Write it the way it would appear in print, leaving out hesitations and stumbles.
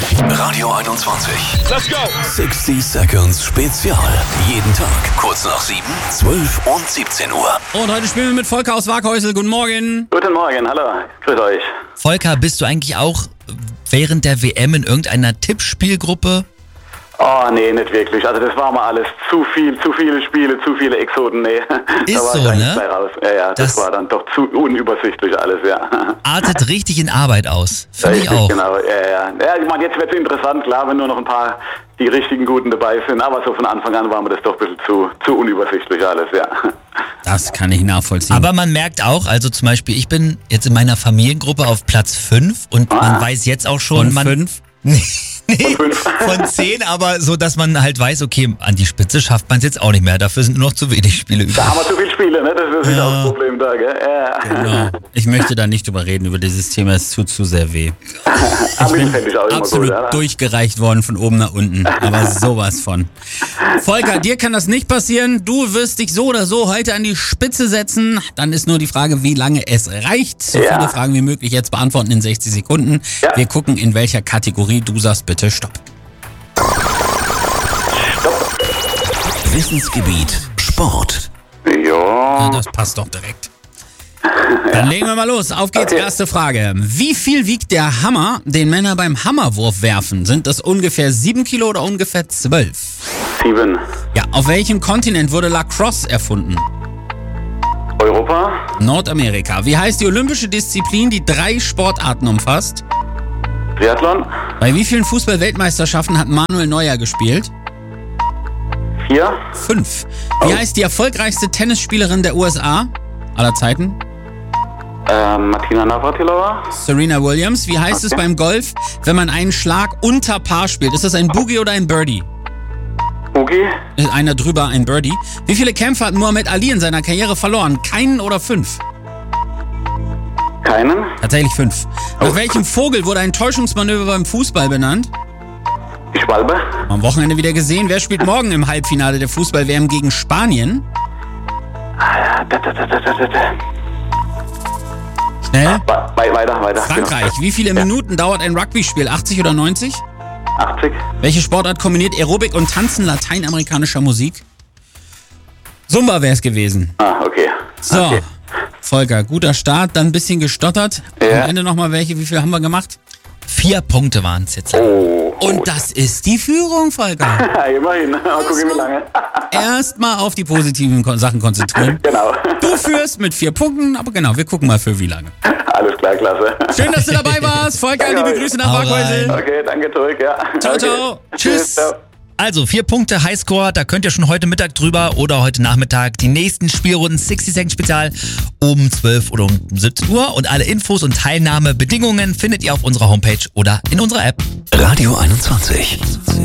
Radio 21. Let's go! 60 Seconds Spezial. Jeden Tag kurz nach 7, 12 und 17 Uhr. Und heute spielen wir mit Volker aus Waghäusel. Guten Morgen. Guten Morgen, hallo, grüß euch. Volker, bist du eigentlich auch während der WM in irgendeiner Tippspielgruppe? Oh, nee, nicht wirklich. Also das war mal alles zu viele Spiele, zu viele Exoden, nee. Ist da war so, ich eigentlich ne? gleich raus. Ja, das war dann doch zu unübersichtlich alles, ja. Artet richtig in Arbeit aus. Finde ich Richtig, auch. genau, ja. Ja, ich meine, jetzt wird es interessant, klar, wenn nur noch ein paar die richtigen Guten dabei sind, aber so von Anfang an war mir das doch ein bisschen zu unübersichtlich alles, ja. Das kann ich nachvollziehen. Aber man merkt auch, also zum Beispiel, ich bin jetzt in meiner Familiengruppe auf Platz 5 und man weiß jetzt auch schon... Von 5? Nee, von 10, aber so, dass man halt weiß, okay, an die Spitze schafft man es jetzt auch nicht mehr. Dafür sind nur noch zu wenig Spiele übrig. Da haben wir zu viele Spiele, ne? Das ist auch das Problem da, gell? Ja. Genau. Ich möchte da nicht drüber reden, über dieses Thema, es tut zu sehr weh. Ich bin auch immer Absolut gut, ja? durchgereicht worden von oben nach unten, aber sowas von. Volker, dir kann das nicht passieren. Du wirst dich so oder so heute an die Spitze setzen. Dann ist nur die Frage, wie lange es reicht. So viele Fragen wie möglich jetzt beantworten in 60 Sekunden. Ja. Wir gucken, in welcher Kategorie du sagst, bitte stopp. Wissensgebiet Sport. Ja. Das passt doch direkt. Dann legen wir mal los. Auf geht's, Okay. erste Frage. Wie viel wiegt der Hammer, den Männer beim Hammerwurf werfen? Sind das ungefähr 7 Kilo oder ungefähr 12? 7. Ja, auf welchem Kontinent wurde Lacrosse erfunden? Europa. Nordamerika. Wie heißt die olympische Disziplin, die 3 Sportarten umfasst? Triathlon. Bei wie vielen Fußball-Weltmeisterschaften hat Manuel Neuer gespielt? 4. 5. Wie heißt die erfolgreichste Tennisspielerin der USA aller Zeiten? Martina Navratilova. Serena Williams. Wie heißt es beim Golf, wenn man einen Schlag unter Paar spielt? Ist das ein Boogie oder ein Birdie? Boogie. Ist einer drüber ein Birdie. Wie viele Kämpfe hat Muhammad Ali in seiner Karriere verloren? Keinen oder 5? Keinen. Tatsächlich 5. Nach welchem Vogel wurde ein Täuschungsmanöver beim Fußball benannt? Die Schwalbe. Am Wochenende wieder gesehen. Wer spielt morgen im Halbfinale der Fußball-WM gegen Spanien? Schnell. Weiter. Frankreich. Wie viele Minuten dauert ein Rugby-Spiel? 80 oder 90? 80. Welche Sportart kombiniert Aerobic und Tanzen lateinamerikanischer Musik? Zumba wäre es gewesen. Ah, okay. So, Okay. Volker, guter Start, dann ein bisschen gestottert. Ja. Am Ende nochmal welche, wie viel haben wir gemacht? 4 Punkte waren es jetzt. Oh. Und das ist die Führung, Volker. Immerhin. Mal gucken, wie lange. Erstmal auf die positiven Sachen konzentrieren. Genau. Du führst mit 4 Punkten, aber genau, wir gucken mal für wie lange. Alles klar, klasse. Schön, dass du dabei warst. Volker, Danke liebe euch. Grüße nach Hau Waghäusel. rein. Okay, danke zurück, ja. Ciao, Okay. ciao. Tschüss. Ciao. Also 4 Punkte Highscore, da könnt ihr schon heute Mittag drüber oder heute Nachmittag die nächsten Spielrunden 60 Second Spezial um 12 oder um 17 Uhr. Und alle Infos und Teilnahmebedingungen findet ihr auf unserer Homepage oder in unserer App. Radio 21.